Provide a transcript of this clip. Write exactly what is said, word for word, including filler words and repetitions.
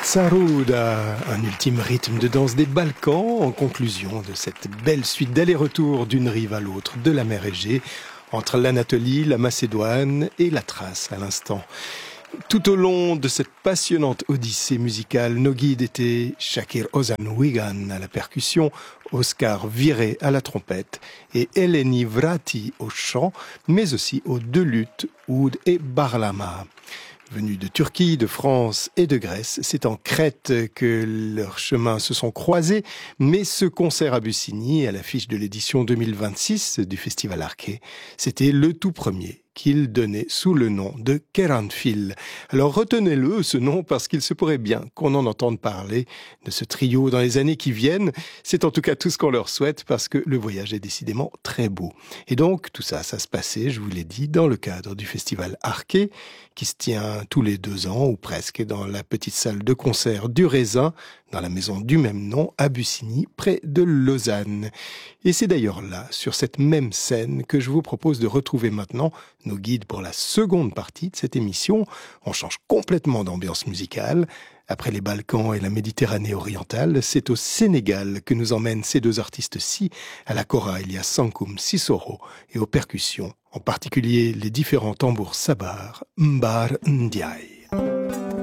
Sarouda, un ultime rythme de danse des Balkans en conclusion de cette belle suite d'aller-retour d'une rive à l'autre de la mer Égée, entre l'Anatolie, la Macédoine et la Thrace à l'instant. Tout au long de cette passionnante odyssée musicale, nos guides étaient Shakir Ozan-Wigan à la percussion, Oscar Viré à la trompette et Eleni Vrati au chant, mais aussi aux deux luttes, oud et barlama. Venus de Turquie, de France et de Grèce, c'est en Crète que leurs chemins se sont croisés, mais ce concert à Bussigny, à l'affiche de l'édition deux mille vingt-six du Festival Arché, c'était le tout premier qu'il donnait sous le nom de Keranfil. Alors retenez-le, ce nom, parce qu'il se pourrait bien qu'on en entende parler de ce trio dans les années qui viennent. C'est en tout cas tout ce qu'on leur souhaite, parce que le voyage est décidément très beau. Et donc, tout ça, ça se passait, je vous l'ai dit, dans le cadre du Festival Arché, qui se tient tous les deux ans, ou presque, dans la petite salle de concert du Raisin, dans la maison du même nom, à Bussigny, près de Lausanne. Et c'est d'ailleurs là, sur cette même scène, que je vous propose de retrouver maintenant nos guides pour la seconde partie de cette émission. On change complètement d'ambiance musicale. Après les Balkans et la Méditerranée orientale, c'est au Sénégal que nous emmènent ces deux artistes-ci. À la kora, il y a Sankoum Sissoko et aux percussions, en particulier les différents tambours sabar, Mbar Ndiaye.